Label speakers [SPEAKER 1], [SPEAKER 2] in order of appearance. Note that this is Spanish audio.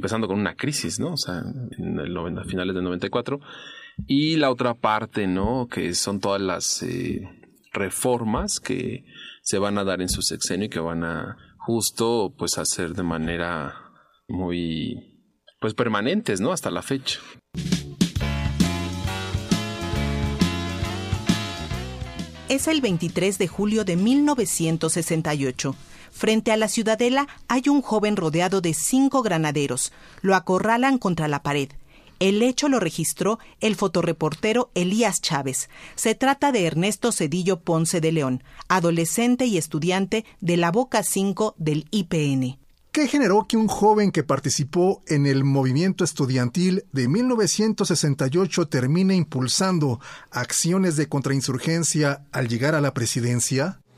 [SPEAKER 1] empezando con una crisis, ¿no? O sea, a finales del 94. Y la otra parte, ¿no? Que son todas las reformas que se van a dar en su sexenio y que van a justo pues hacer de manera muy pues permanentes, ¿no? Hasta la fecha.
[SPEAKER 2] Es el 23 de julio de 1968. Frente a la Ciudadela hay un joven rodeado de 5 granaderos. Lo acorralan contra la pared. El hecho lo registró el fotoreportero Elías Chávez. Se trata de Ernesto Zedillo Ponce de León, adolescente y estudiante de la Boca 5 del IPN.
[SPEAKER 3] ¿Qué generó que un joven que participó en el movimiento estudiantil de 1968 termine impulsando acciones de contrainsurgencia al llegar a la presidencia?